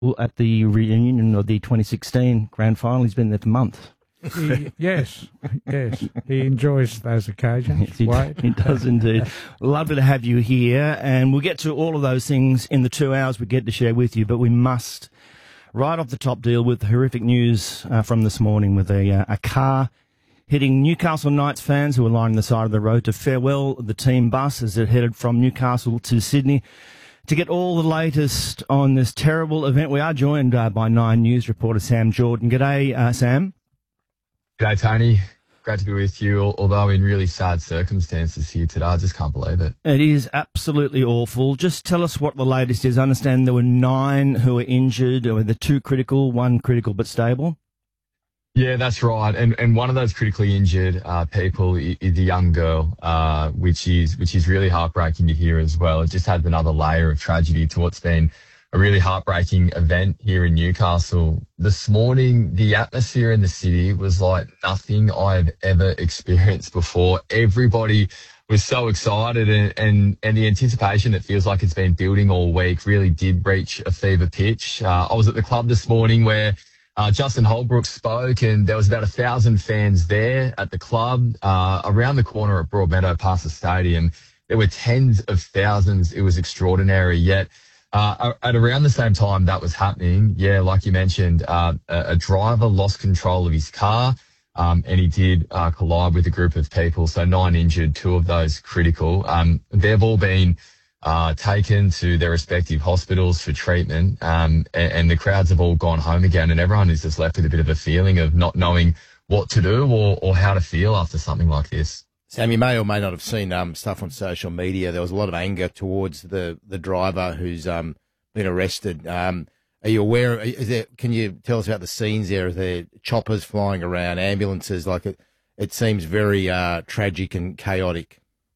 at the reunion of the 2016 grand final. He's been there for months. Yes. He enjoys those occasions. Yes, he does indeed. Lovely to have you here, and we'll get to all of those things in the 2 hours we get to share with you, but we must, right off the top, deal with the horrific news from this morning with a car hitting Newcastle Knights fans who were lining the side of the road to farewell the team bus as it headed from Newcastle to Sydney. To get all the latest on this terrible event, we are joined by Nine News reporter Sam Jordan. G'day, Sam. G'day, Tony. Great to be with you, although in really sad circumstances here today. I just can't believe it. It is absolutely awful. Just tell us what the latest is. I understand there were 9 who were injured, or the 2 critical, 1 critical but stable. Yeah, that's right. And one of those critically injured people is a young girl, which is really heartbreaking to hear as well. It just adds another layer of tragedy to what's been a really heartbreaking event here in Newcastle. This morning, the atmosphere in the city was like nothing I've ever experienced before. Everybody was so excited, and the anticipation that feels like it's been building all week really did reach a fever pitch. I was at the club this morning where Justin Holbrook spoke, and there was about 1,000 fans there at the club. Around the corner at Broadmeadow past the stadium, there were tens of thousands. It was extraordinary. Yet at around the same time that was happening, like you mentioned, a driver lost control of his car, and he did collide with a group of people. So 9 injured, 2 of those critical. They've all been taken to their respective hospitals for treatment, and the crowds have all gone home again, and everyone is just left with a bit of a feeling of not knowing what to do or how to feel after something like this. Sam, you may or may not have seen stuff on social media. There was a lot of anger towards the driver who's been arrested. Are you aware? Can you tell us about the scenes there? Are there choppers flying around, ambulances? It seems very tragic and chaotic.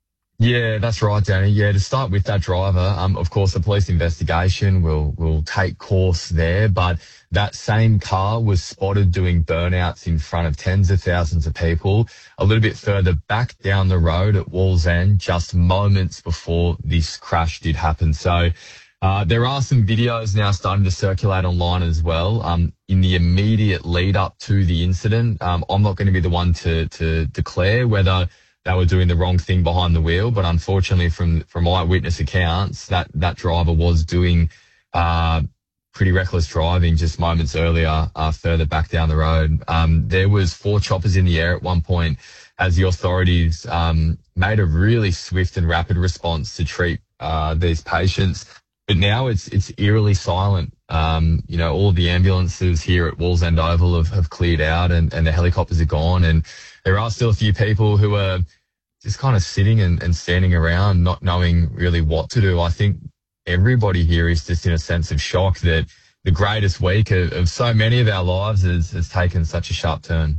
Yeah, that's right, Danny. Yeah, to start with that driver, of course, the police investigation will take course there, but that same car was spotted doing burnouts in front of tens of thousands of people a little bit further back down the road at Wallsend, just moments before this crash did happen. So there are some videos now starting to circulate online as well. In the immediate lead up to the incident, I'm not going to be the one to declare whether they were doing the wrong thing behind the wheel, but unfortunately from eyewitness accounts, that driver was doing pretty reckless driving just moments earlier, further back down the road. There was 4 choppers in the air at one point as the authorities made a really swift and rapid response to treat these patients. But now it's eerily silent. All of the ambulances here at Wallsend Oval have cleared out, and the helicopters are gone, and there are still a few people who are just kind of sitting and standing around, not knowing really what to do. I think everybody here is just in a sense of shock that the greatest week of so many of our lives has taken such a sharp turn.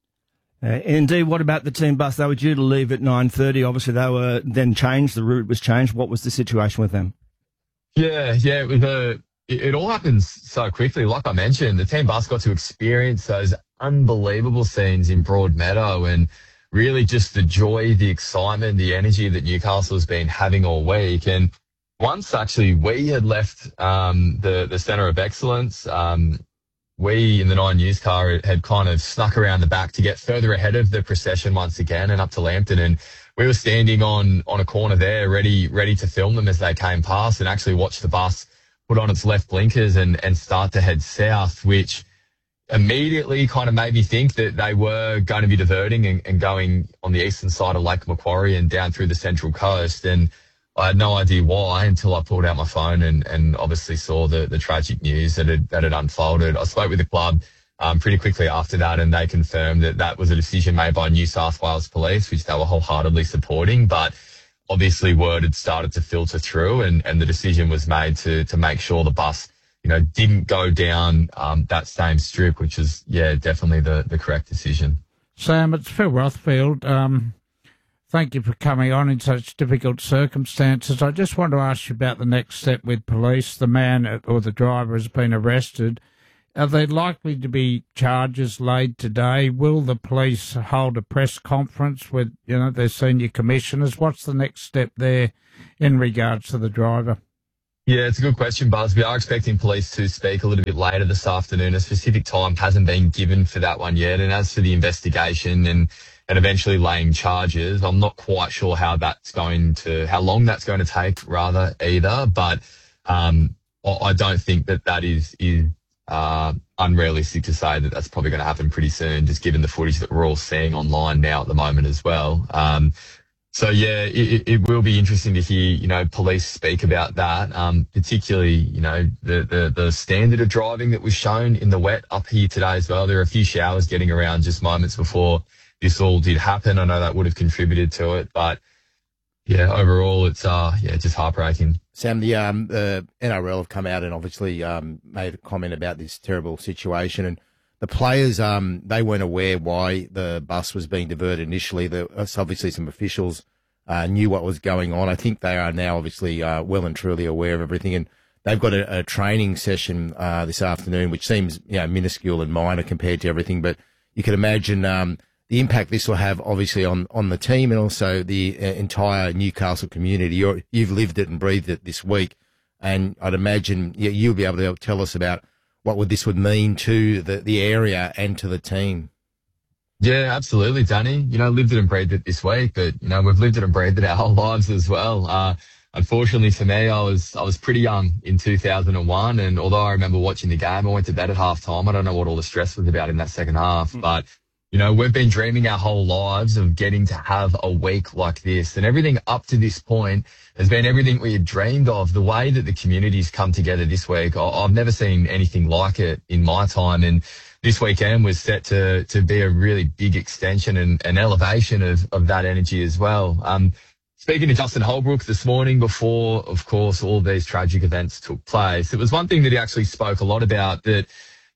Indeed, what about the team bus? They were due to leave at 9:30. Obviously, they were then changed. The route was changed. What was the situation with them? Yeah, it all happens so quickly. Like I mentioned, the team bus got to experience those unbelievable scenes in Broadmeadow, and really just the joy, the excitement, the energy that Newcastle has been having all week. And once actually we had left the Centre of Excellence, we in the Nine News car had kind of snuck around the back to get further ahead of the procession once again and up to Lambton, and we were standing on a corner there ready to film them as they came past, and actually watch the bus put on its left blinkers and start to head south, which immediately kind of made me think that they were going to be diverting and going on the eastern side of Lake Macquarie and down through the Central Coast. And I had no idea why until I pulled out my phone and obviously saw the tragic news that had unfolded. I spoke with the club pretty quickly after that, and they confirmed that was a decision made by New South Wales Police, which they were wholeheartedly supporting. But obviously word had started to filter through, and the decision was made to make sure the bus didn't go down that same strip, which is, definitely the correct decision. Sam, it's Phil Rothfield. Thank you for coming on in such difficult circumstances. I just want to ask you about the next step with police. The man or the driver has been arrested. Are there likely to be charges laid today? Will the police hold a press conference with, their senior commissioners? What's the next step there in regards to the driver? Yeah, it's a good question, Buzz. We are expecting police to speak a little bit later this afternoon. A specific time hasn't been given for that one yet. And as for the investigation and eventually laying charges, I'm not quite sure how long that's going to take rather either. But I don't think that is unrealistic to say that that's probably going to happen pretty soon, just given the footage that we're all seeing online now at the moment as well. So yeah, it will be interesting to hear, police speak about that, particularly, the standard of driving that was shown in the wet up here today as well. There are a few showers getting around just moments before this all did happen. I know that would have contributed to it, but yeah, overall it's just heartbreaking. Sam, the NRL have come out and obviously made a comment about this terrible situation, and the players, they weren't aware why the bus was being diverted initially. Obviously some officials knew what was going on. I think they are now obviously well and truly aware of everything, and they've got a training session this afternoon, which seems minuscule and minor compared to everything, but you can imagine the impact this will have obviously on the team and also the entire Newcastle community. You've lived it and breathed it this week, and I'd imagine you'll be able to tell us about what this would mean to the area and to the team. Yeah, absolutely, Danny. Lived it and breathed it this week, but, we've lived it and breathed it our whole lives as well. Unfortunately for me, I was pretty young in 2001, and although I remember watching the game, I went to bed at half time. I don't know what all the stress was about in that second half, but we've been dreaming our whole lives of getting to have a week like this, and everything up to this point has been everything we had dreamed of. The way that the community's come together this week, I've never seen anything like it in my time, and this weekend was set to be a really big extension and an elevation of that energy as well. Speaking to Justin Holbrook this morning before, of course, all these tragic events took place, it was one thing that he actually spoke a lot about, that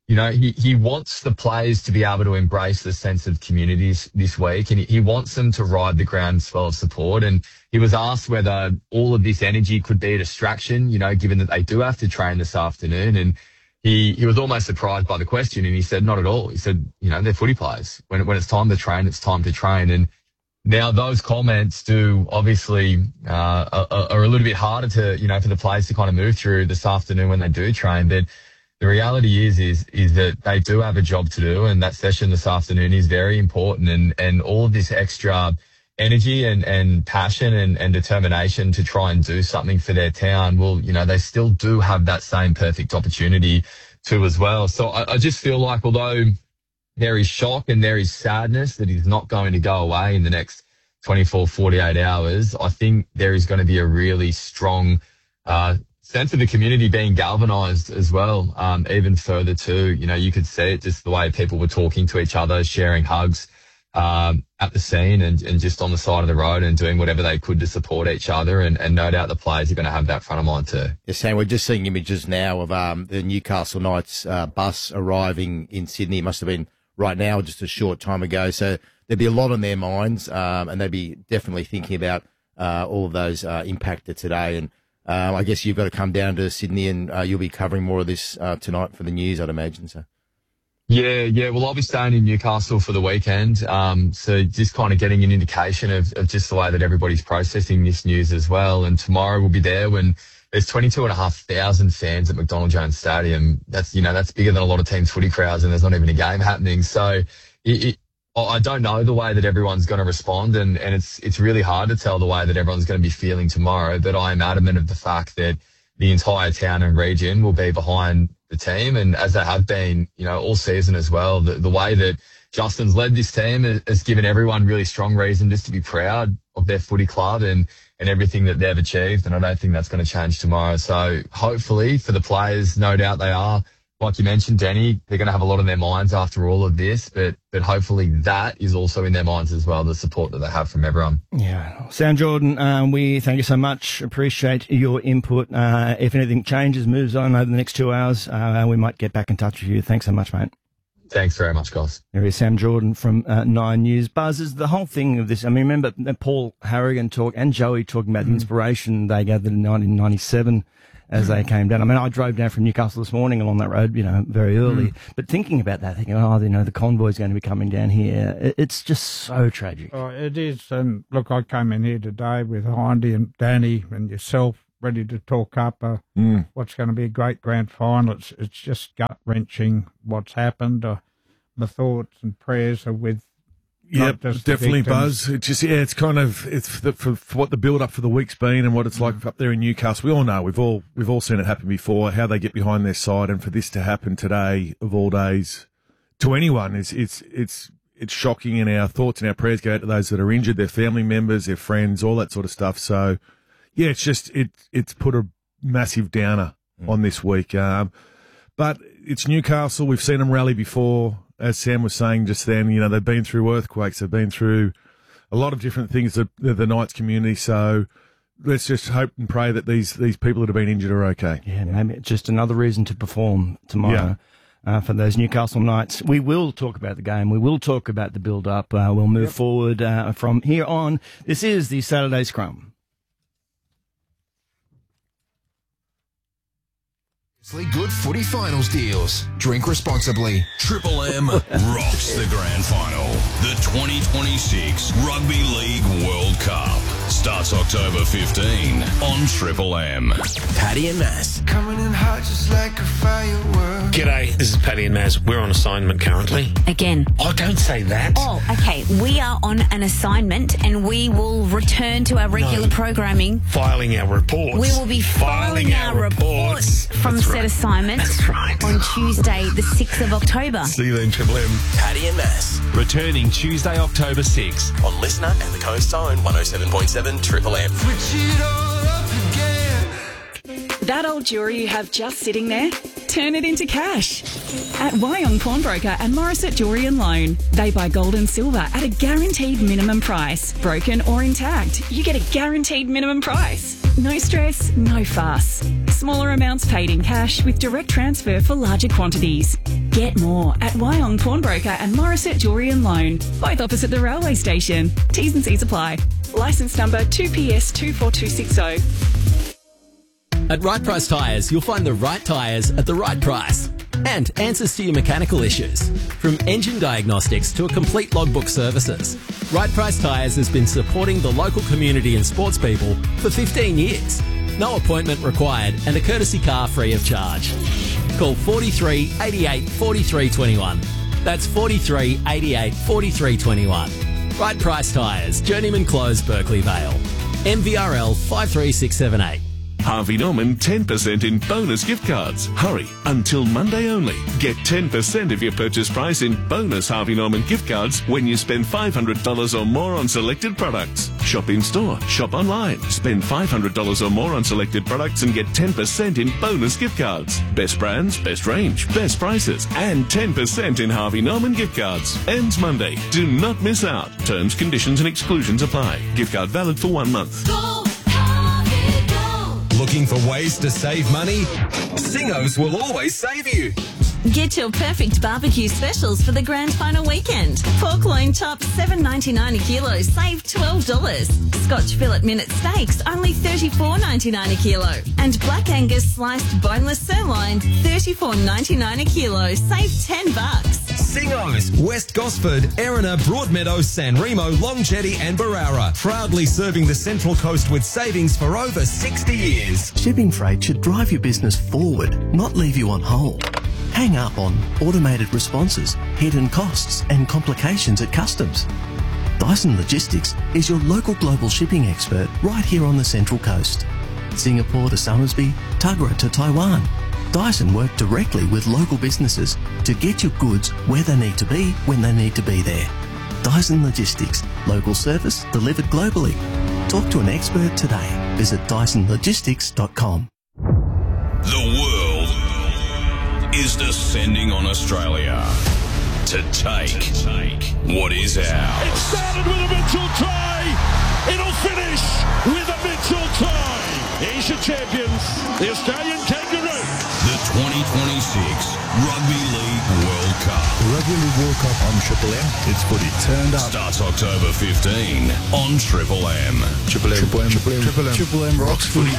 he wants the players to be able to embrace the sense of communities this week, and he wants them to ride the groundswell of support. And he was asked whether all of this energy could be a distraction, given that they do have to train this afternoon. And he was almost surprised by the question, and he said, not at all. He said, they're footy players. When it's time to train, it's time to train. And now those comments do obviously are a little bit harder to, for the players to kind of move through this afternoon when they do train. But the reality is that they do have a job to do, and that session this afternoon is very important, and all of this extra energy and passion and determination to try and do something for their town, well, they still do have that same perfect opportunity to as well. So I just feel like, although there is shock and there is sadness that is not going to go away in the next 24, 48 hours, I think there is going to be a really strong sense of the community being galvanised as well, even further too. You could see it just the way people were talking to each other, sharing hugs at the scene and just on the side of the road and doing whatever they could to support each other. And no doubt the players are going to have that front of mind too. Yeah, Sam, we're just seeing images now of the Newcastle Knights bus arriving in Sydney. It must have been right now, just a short time ago. So there'd be a lot on their minds, and they'd be definitely thinking about all of those impacted today. And I guess you've got to come down to Sydney, and you'll be covering more of this tonight for the news, I'd imagine. So. Yeah. Well, I'll be staying in Newcastle for the weekend. So just kind of getting an indication of just the way that everybody's processing this news as well. And tomorrow we'll be there when there's 22,500 fans at McDonald Jones Stadium. That's bigger than a lot of teams' footy crowds, and there's not even a game happening. So I don't know the way that everyone's going to respond, and it's really hard to tell the way that everyone's going to be feeling tomorrow. But I am adamant of the fact that the entire town and region will be behind the team, and as they have been, all season as well. The way that Justin's led this team has given everyone really strong reason just to be proud of their footy club and everything that they've achieved, and I don't think that's going to change tomorrow. So hopefully for the players, no doubt they are. Like you mentioned, Danny, they're going to have a lot on their minds after all of this, but hopefully that is also in their minds as well, the support that they have from everyone. Yeah. Sam Jordan, we thank you so much. Appreciate your input. If anything changes, moves on over the next 2 hours, we might get back in touch with you. Thanks so much, mate. Thanks very much, guys. There is Sam Jordan from 9 News. Buzz, is the whole thing of this, I mean, remember Paul Harrigan and Joey talking about the inspiration they gathered in 1997 as they came down. I mean, I drove down from Newcastle this morning along that road, very early. But thinking about that, thinking, the convoy's going to be coming down here, it's just so tragic. Oh, it is. And look, I came in here today with Hindy and Danny and yourself, ready to talk up what's going to be a great grand final. It's just gut-wrenching what's happened. My thoughts and prayers are with definitely, Buzz. It's just, it's kind of, for what the build-up for the week's been and what it's like up there in Newcastle. We all know, we've all seen it happen before, how they get behind their side, and for this to happen today, of all days, to anyone, it's shocking, and our thoughts and our prayers go out to those that are injured, their family members, their friends, all that sort of stuff. So, yeah, it's just, it's put a massive downer on this week. But it's Newcastle. We've seen them rally before. As Sam was saying just then, they've been through earthquakes. They've been through a lot of different things, the Knights community. So let's just hope and pray that these people that have been injured are okay. Yeah, maybe it's just another reason to perform tomorrow. For those Newcastle Knights. We will talk about the game. We will talk about the build-up. We'll move forward from here on. This is the Saturday Scrum. Good footy finals deals. Drink responsibly. Triple M rocks the grand final. The 2026 Rugby League World Cup starts October 15 on Triple M. Paddy and Mass. Coming in hot just like a firework. G'day, this is Paddy and Maz. We're on assignment currently. Again. Oh, don't say that. Oh, okay. We are on an assignment and we will return to our regular programming. Filing our reports. We will be filing our reports from said assignment on Tuesday, the 6th of October. See you then, Triple M. Paddy and Mass. Returning Tuesday, October 6 on Listener and the Coast Zone 107.7 Triple M. Switch it all up again. That old jewellery you have just sitting there? Turn it into cash. At Wyong Pawnbroker and Morissette Jewellery and Loan. They buy gold and silver at a guaranteed minimum price. Broken or intact, you get a guaranteed minimum price. No stress, no fuss. Smaller amounts paid in cash with direct transfer for larger quantities. Get more at Wyong Pawnbroker and Morissette Jewellery and Loan. Both opposite the railway station. T's and C's apply. Licence number 2PS 24260. At Right Price Tyres, you'll find the right tyres at the right price. And answers to your mechanical issues. From engine diagnostics to a complete logbook services. Right Price Tyres has been supporting the local community and sports people for 15 years. No appointment required and a courtesy car free of charge. Call 43 88 43 21. That's 43 88 43 21. Right Price Tyres, Journeyman Close, Berkeley Vale. MVRL 53678. Harvey Norman 10% in bonus gift cards. Hurry, until Monday only. Get 10% of your purchase price in bonus Harvey Norman gift cards when you spend $500 or more on selected products. Shop in store, shop online. Spend $500 or more on selected products and get 10% in bonus gift cards. Best brands, best range, best prices, and 10% in Harvey Norman gift cards. Ends Monday. Do not miss out. Terms, conditions and exclusions apply. Gift card valid for 1 month. Looking for ways to save money? Singos will always save you. Get your perfect barbecue specials for the grand final weekend. Pork loin chops $7.99 a kilo, save $12. Scotch fillet minute steaks only $34.99 a kilo, and Black Angus sliced boneless sirloin $34.99 a kilo, save $10. Singos, West Gosford, Erina, Broadmeadow, San Remo, Long Jetty and Barara. Proudly serving the Central Coast with savings for over 60 years. Shipping freight should drive your business forward, not leave you on hold. Hang up on automated responses, hidden costs and complications at customs. Dyson Logistics is your local global shipping expert right here on the Central Coast. Singapore to Somersby, Tuggerah to Taiwan. Dyson work directly with local businesses to get your goods where they need to be when they need to be there. Dyson Logistics, local service delivered globally. Talk to an expert today. Visit DysonLogistics.com. The world is descending on Australia to take what is ours. It started with a Mitchell try. It'll finish with a Mitchell try. Here's your champions, the Australian Kangaroos. The 2026 Rugby League World Cup. The Rugby League World Cup on Triple M. It's footy turned up. Starts October 15 on Triple M. Triple M. Triple M. Triple M. Triple M. Triple M rocks footy.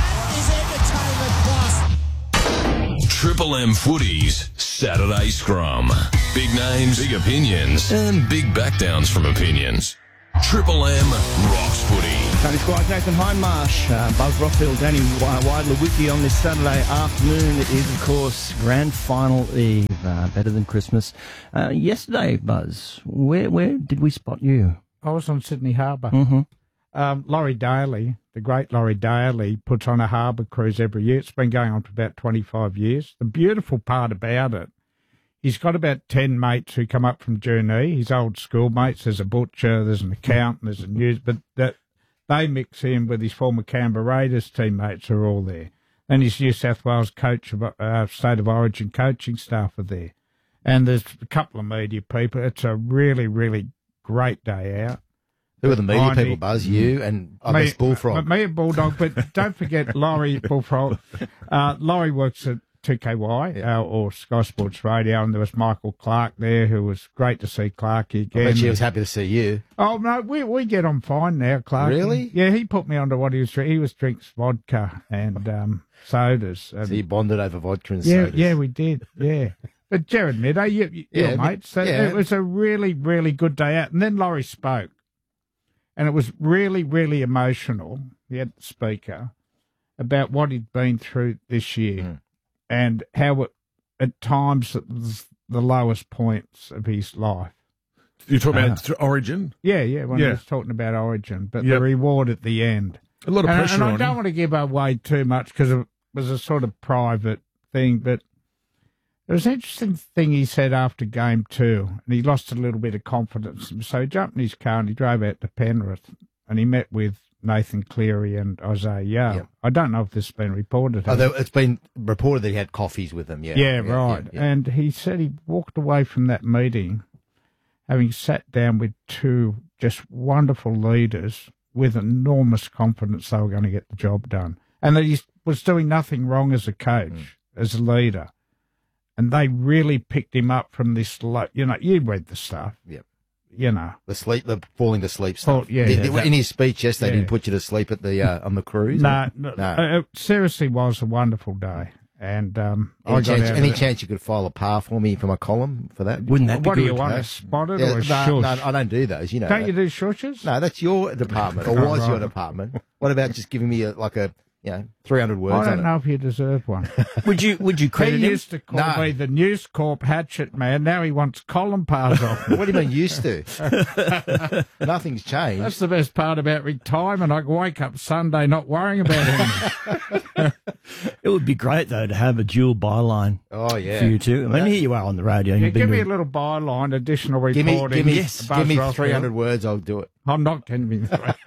Triple M Footy's Saturday Scrum. Big names, big opinions, and big backdowns from opinions. Triple M rocks footy. Tony Squires, Nathan Hindmarsh, Buzz Rothfield, Danny Widler with you on this Saturday afternoon. It is, of course, Grand Final Eve, better than Christmas. Yesterday, Buzz, where did we spot you? I was on Sydney Harbour. Mm-hmm. Laurie Daly, the great Laurie Daly, puts on a harbour cruise every year. It's been going on for about 25 years. The beautiful part about it, he's got about 10 mates who come up from Junee, his old schoolmates. There's a butcher, there's an accountant, there's a news, but they mix in with his former Canberra Raiders teammates who are all there. And his New South Wales coach, State of Origin coaching staff are there. And there's a couple of media people. It's a really, really great day out. Who are the media people, Buzz? You and I guess Bullfrog. Me and Bulldog, but don't forget Laurie Bullfrog. Laurie works at 2KY or Sky Sports Radio, and there was Michael Clark there, who was great to see Clarky again. I bet she was happy to see you. Oh, no, we get on fine now, Clark. Really? Yeah, he put me onto what he was drinking. He was drinks vodka and sodas. And, so you bonded over vodka and sodas? sodas? Yeah, we did, yeah. But Jared Meadow, you're mates. So it was a really, really good day out. And then Laurie spoke, and it was really, really emotional. He had the speaker about what he'd been through this year. And how at times it was the lowest points of his life. You're talking about Origin? Yeah, when he was talking about Origin, but the reward at the end. A lot of pressure and on him. I don't want to give away too much because it was a sort of private thing, but there was an interesting thing he said after game 2, and he lost a little bit of confidence. So he jumped in his car and he drove out to Penrith, and he met with Nathan Cleary and Isaiah Yeo. Yep. I don't know if this has been reported. It's been reported that he had coffees with them, Yeah, right. Yeah. And he said he walked away from that meeting having sat down with 2 just wonderful leaders with enormous confidence they were going to get the job done. And that he was doing nothing wrong as a coach, as a leader. And they really picked him up from this, you read the stuff. Yep. The falling to sleep stuff. In his speech yesterday, didn't put you to sleep at the on the cruise. No. It seriously was a wonderful day. And any chance you could file a par for me for my column for that? Wouldn't that be what good? Do you want? A spotted or a shush? No, I don't do those. Don't you do shushes? No, that's your department, or was your department. What about just giving me 300 words? I don't know if you deserve one. Would you credit him? He used to call me the News Corp hatchet man. Now he wants column pars off. What do you mean used to? Nothing's changed. That's the best part about retirement. I can wake up Sunday not worrying about anything. It would be great, though, to have a dual byline. Oh, yeah. For you two. I mean, here you are on the radio. Yeah, give me a little byline, additional reporting. Give me 300 words, I'll do it. I'm not getting me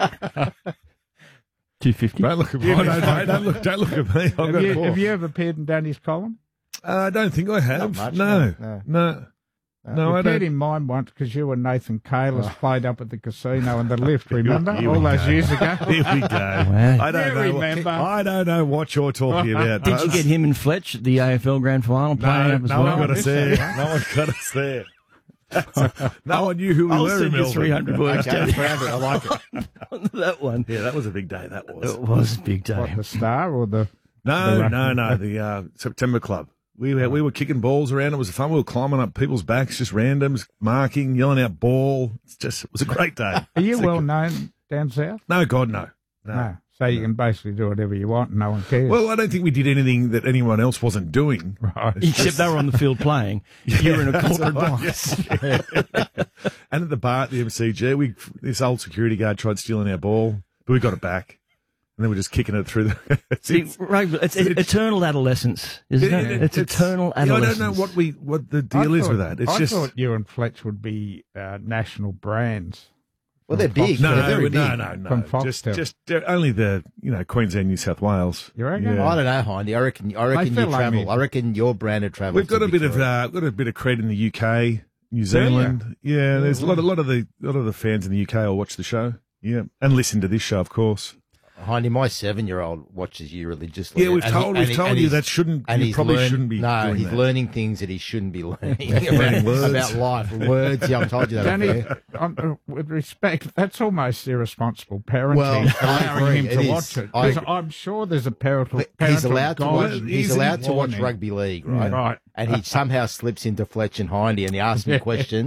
250. Don't look at me. Don't look at me. Have you ever appeared in Danny's column? I don't think I have. Not much, no. I appeared in mine once because you and Nathan Kalis played up at the casino in the lift, remember? All those years ago. Here we go. Wow. I don't know what you're talking about. Did you get him and Fletch at the AFL Grand Final playing up as well? No one got us there. No one got us there. No one knew who we were in Melbourne. 300 words. Okay, 300. I like it. That one. Yeah, that was a big day. That was. It was a big day. What, the Star or the... No, the September Club. We were kicking balls around. It was fun. We were climbing up people's backs, just randoms, it yelling out ball. It was a great day. Are you well known down south? No, God, no. So you can basically do whatever you want and no one cares. Well, I don't think we did anything that anyone else wasn't doing. Right. Except they were on the field playing. You were in a corporate box. Yeah. And at the bar at the MCG, this old security guard tried stealing our ball, but we got it back. And then we're just kicking it through the... It's eternal adolescence, isn't it? It's eternal adolescence. I don't know what the deal is with that. I thought you and Fletch would be national brands. Well, they're big. No, they're very big. No. From Foxtel. Just only the Queensland, New South Wales. You reckon? I don't know, Hindy. I reckon you travel. I reckon your branded travel. We've got a bit of cred in the UK, New Zealand. Yeah, there's a lot of the fans in the UK will watch the show. Yeah, and listen to this show, of course. Hindy, my 7-year-old watches you religiously. Yeah, we've told you that shouldn't. And you probably shouldn't be. No, doing he's that. learning things that he shouldn't be learning about life, words. Yeah, I've told you that. Danny, with respect, that's almost irresponsible parenting. Well, allowing him to watch it. Because I'm sure there's a parental. He's allowed to watch. guidance. He's allowed to watch rugby league, right? Right. And he somehow slips into Fletch and Hindy, and he asks me questions.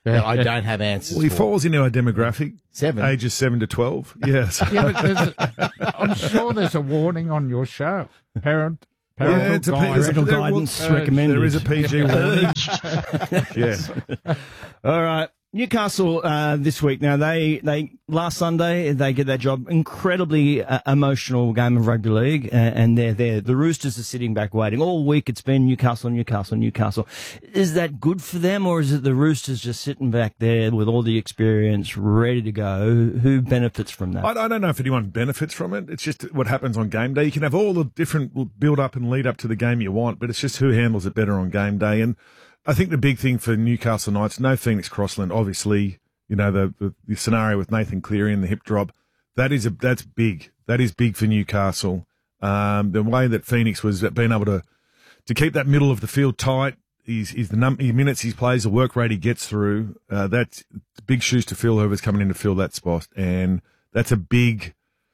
that I don't have answers Well, he for. falls into our demographic. 7. Ages 7 to 12. Yes. Yeah, but I'm sure there's a warning on your show. Parental it's Parental guidance recommended. There is a PG warning. Yes. All right. Newcastle this week. Now they last Sunday they get that job. Incredibly emotional game of rugby league, and they're there. The Roosters are sitting back waiting all week. It's been Newcastle. Is that good for them, or is it the Roosters just sitting back there with all the experience, ready to go? Who benefits from that? I don't know if anyone benefits from it. It's just what happens on game day. You can have all the different build up and lead up to the game you want, but it's just who handles it better on game day. And I think the big thing for Newcastle Knights, no Phoenix Crossland, obviously, you know, the scenario with Nathan Cleary and the hip drop, that's big. That is big for Newcastle. The way that Phoenix was being able to keep that middle of the field tight, his minutes he plays, the work rate he gets through, that's big shoes to fill, whoever's coming in to fill that spot. And that's a big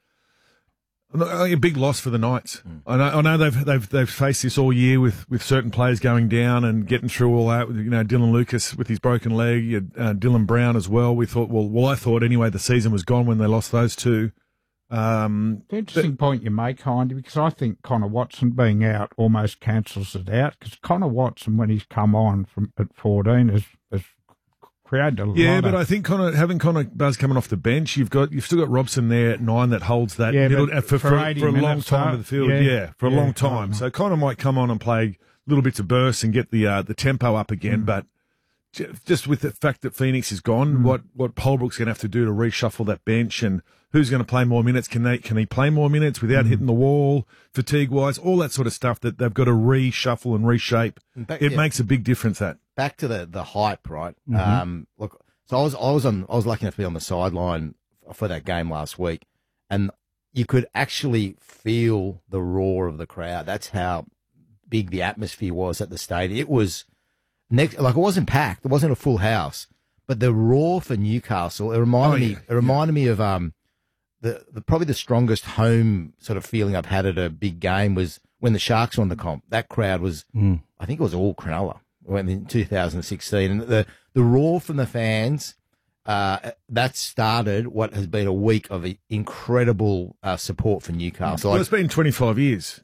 loss for the Knights. I know they've faced this all year with certain players going down and getting through all that. You know, Dylan Lucas with his broken leg, Dylan Brown as well. We thought, I thought anyway, the season was gone when they lost those two. The interesting point you make, Hindy, because I think Connor Watson being out almost cancels it out. Because Connor Watson, when he's come on at 14, has created a lot. Yeah, but I think having Connor Buzz coming off the bench, you've still got Robson there at 9 that holds that middle for a long time to the field. For a long time. So Connor might come on and play little bits of bursts and get the tempo up again. But just with the fact that Phoenix is gone, what Holbrook's going to have to do to reshuffle that bench, and who's going to play more minutes? Can he play more minutes without hitting the wall, fatigue wise, all that sort of stuff that they've got to reshuffle and reshape. It makes a big difference. Back to the hype, right? Look, so I was lucky enough to be on the sideline for that game last week, and you could actually feel the roar of the crowd. That's how big the atmosphere was at the stadium. It was it wasn't packed, it wasn't a full house, but the roar for Newcastle, it reminded me of probably the strongest home sort of feeling I've had at a big game was when the Sharks were on the comp. That crowd was, I think it was all Cronulla in 2016. And the roar from the fans, that started what has been a week of incredible support for Newcastle. Well, it's been 25 years.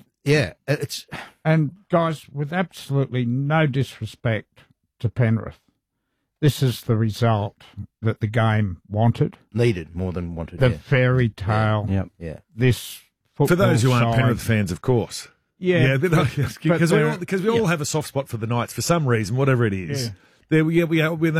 And guys, with absolutely no disrespect to Penrith, this is the result that the game needed more than wanted. The fairy tale. Yeah. This for those who aren't side. Penrith fans, of course. Yeah, because we all have a soft spot for the Knights for some reason, whatever it is. Yeah. When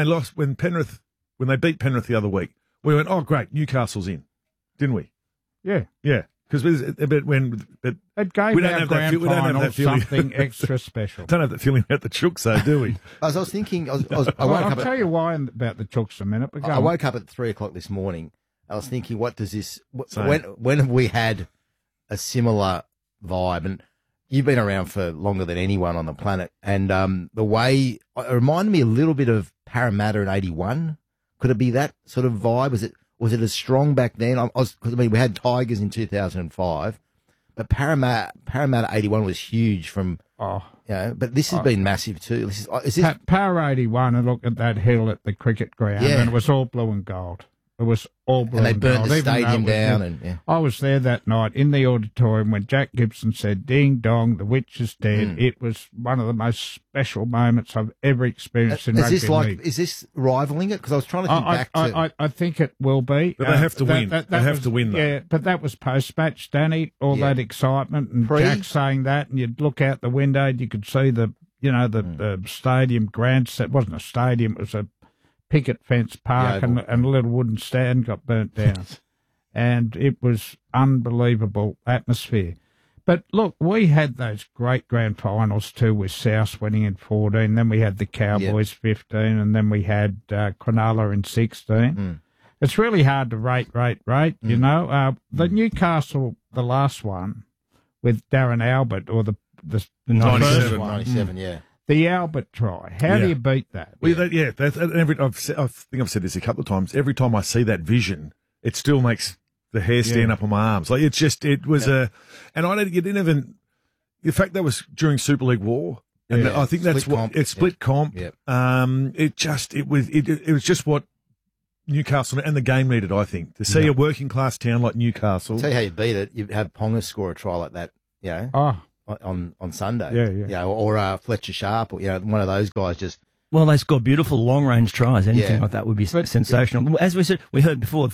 they beat Penrith the other week, we went, oh great, Newcastle's in, didn't we? Yeah. Because it gave we don't our have grand final that feeling. something extra special. Don't have that feeling about the Chooks, though, do we? I was thinking. I'll tell you why about the Chooks in a minute. But I woke up at 3:00 this morning. I was thinking, what does this? When have we had a similar vibe? And you've been around for longer than anyone on the planet, and the way it reminded me a little bit of Parramatta in '81. Could it be that sort of vibe? Was it as strong back then? We had Tigers in 2005, but Parramatta 81 was huge from. But this has been massive too. Is this Power 81? And look at that hill at the cricket ground, and it was all blue and gold. It was all blue and gold. And they burnt the stadium down. I was there that night in the auditorium when Jack Gibson said, "Ding dong, the witch is dead." It was one of the most special moments I've ever experienced in rugby league. Is this rivaling it? Because I was trying to think back to. I think it will be. But they have to win. They have to win, though. Yeah, but that was post-match, Danny. All that excitement and Jack saying that, and you'd look out the window and you could see the stadium grandstand. It wasn't a stadium; it was a picket fence park, and a little wooden stand got burnt down. And it was unbelievable atmosphere. But look, we had those great grand finals too, with South winning in 14, then we had the Cowboys 15, and then we had Cronulla in 16. It's really hard to rate, you know. The Newcastle, the last one, with Darren Albert, or the 97, the Albert try. How do you beat that? Well, I think I've said this a couple of times. Every time I see that vision, it still makes the hair stand up on my arms. Like and you didn't even, the fact that was during Super League War, And I think that's Split what comp. it's split comp. Yep. It was just what Newcastle and the game needed. I think to see a working class town like Newcastle. I'll tell you how you beat it. You have Ponga score a try like that, you know, on Sunday. Yeah. You know, or Fletcher Sharp, or, you know, one of those guys just. Well, they scored beautiful long-range tries. Anything Yeah. like that would be sensational. As we said, we heard before,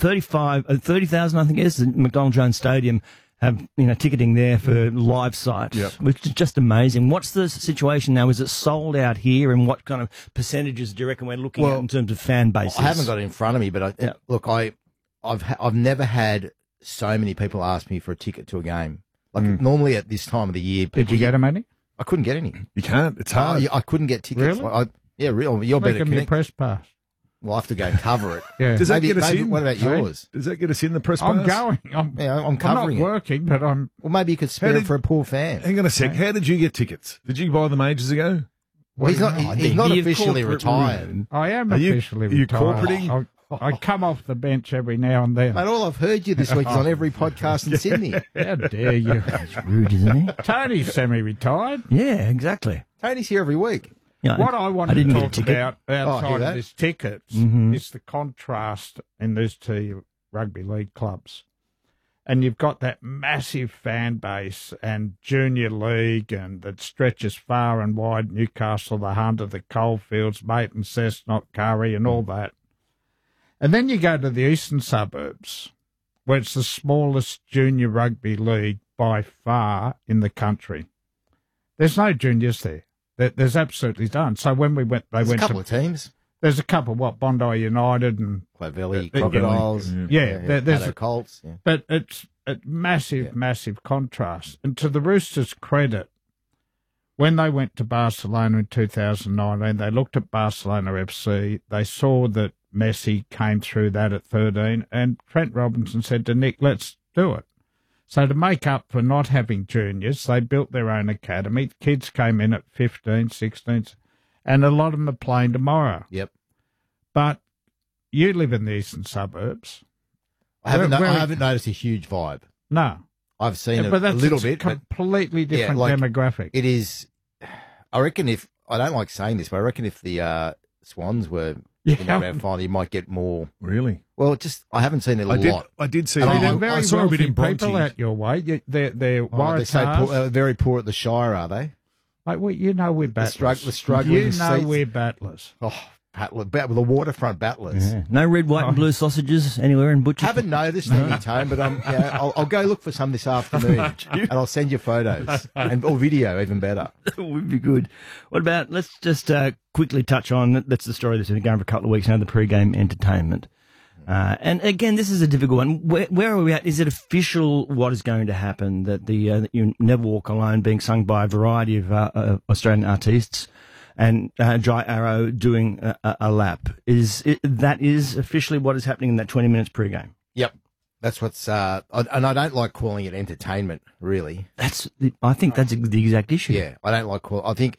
30,000, I think it is, at McDonald Jones Stadium have, ticketing there for live sight, which is just amazing. What's the situation now? Is it sold out here, and what kind of percentages do you reckon we're looking at in terms of fan bases? I haven't got it in front of me, but look, I've never had so many people ask me for a ticket to a game. Like normally at this time of the year, Did you get them any? I couldn't get any. You can't. It's hard. I couldn't get tickets. Really? Really. You're better Make them your connect. press pass. We'll have to go and cover it. Yeah. Does that Maybe- get us maybe- in? What about yours? Does that get us in the press I'm pass? going. I'm I'm covering not it. working, but I'm. Well, maybe you could spare it for a poor fan. Hang on a sec. How did you get tickets? Did you buy them ages ago? Well, he's not. He's not officially retired. I am Are you- officially are you retired. corporating? I come off the bench every now and then. Mate, all I've heard you this week is on every podcast in Sydney. How dare you? That's rude, isn't he? Tony's semi-retired. Yeah, exactly. Tony's here every week. Yeah, What I want to didn't get a talk ticket. about hear outside that. of this tickets Mhm. is the contrast in these two rugby league clubs. And you've got that massive fan base and junior league and that stretches far and wide, Newcastle, the Hunter, the Coalfields, Maitland, Cessnock, Curry and all that. And then you go to the eastern suburbs, where it's the smallest junior rugby league by far in the country. There's no juniors there. There's absolutely none. So when we went, There's a couple of teams. There's a couple. Bondi United and Clovelly Crocodiles. there's Paddo Colts. Yeah. but it's a massive contrast. And to the Roosters' credit, when they went to Barcelona in 2019, they looked at Barcelona FC. They saw that Messi came through that at 13, and Trent Robinson said to Nick, "Let's do it." So to make up for not having juniors, they built their own academy. Kids came in at 15, 16, and a lot of them are playing tomorrow. Yep. But you live in the eastern suburbs. I haven't noticed a huge vibe. No. I've seen But a that's little a bit. but completely different like, demographic. It is. I reckon I don't like saying this, but I reckon if the Swans were in the grand final, you might get more. Really? Well, I haven't seen it a lot. I did see. And They're very I saw a bit wealthy in Bronte. people out your way. They're They say very poor at the Shire, are they? Mate, well, you know we're battlers. The struggling You know seats. we're battlers. Oh, the waterfront battlers. Yeah. No red, white, and blue sausages anywhere in Butcher. Haven't noticed any, Tone, but I'll go look for some this afternoon, and I'll send you photos or video, even better. That would be good. What about, let's just quickly touch on, that's the story that's been going for a couple of weeks now, the pre-game entertainment. And again, this is a difficult one. Where are we at? Is it official what is going to happen, that that You Never Walk Alone being sung by a variety of Australian artists, and Jai Arrow doing a lap? That is officially what is happening in that 20 minutes pre-game? Yep. That's what's, and I don't like calling it entertainment, really. I think that's the exact issue. Yeah, I don't like I think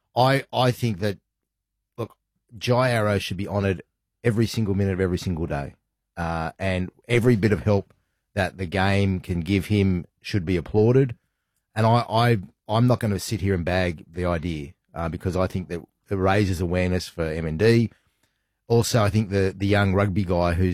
that, look, Jai Arrow should be honoured every single minute of every single day. And every bit of help that the game can give him should be applauded. And I'm not going to sit here and bag the idea, because I think that it raises awareness for MND. Also, I think the young rugby guy who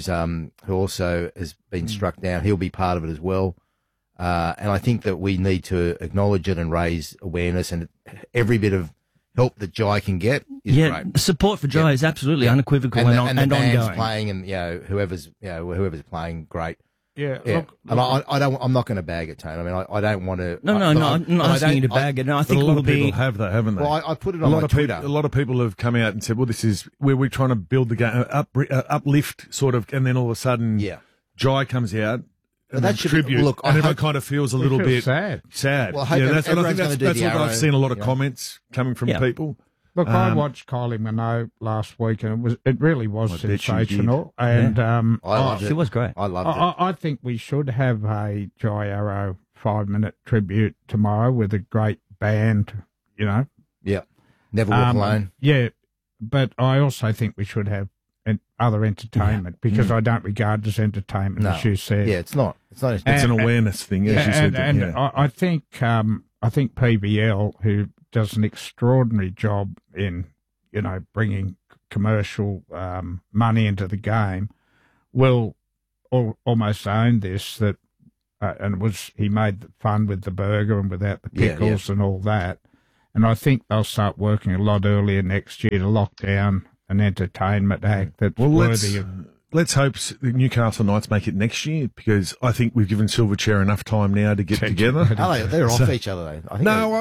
also has been struck down, he'll be part of it as well. And I think that we need to acknowledge it and raise awareness, and every bit of help that Jai can get is great. Support for Jai is absolutely unequivocal and the band's ongoing. playing, and whoever's playing, great. Yeah. Look, and I'm not going to bag it, Tone. I mean, I don't want to. No, I'm not asking you to bag it. No, I think a lot of we'll people be. have that, haven't they? Well, I put it on my Twitter. A lot of people have come out and said, "Well, this is where we're trying to build the game, uplift, sort of," and then all of a sudden, Jai comes out. And that should tribute, be, look, and everyone kind of feels a little bit sad. Well, I hope that's what I think. everyone's That's gonna do what the I've seen a lot of Arrow. comments coming from people. Look, I watched Kylie Minogue last week, and it really was I bet you sensational. did. And I loved it. She was great. I loved it. I think we should have a Jai Arrow 5-minute tribute tomorrow with a great band. You know. Yeah. Never Walk Alone. Yeah, but I also think we should have other entertainment, because I don't regard it as entertainment, as you said. Yeah, it's not. It's not. It's an awareness thing, as you said. I think PBL, who does an extraordinary job in, bringing commercial money into the game, will almost own this. That and he made fun with the burger and without the pickles and all that. And I think they'll start working a lot earlier next year to lock down an entertainment act that's worthy of. Let's hope the Newcastle Knights make it next year, because I think we've given Silverchair enough time now to get together. They're off each other, though.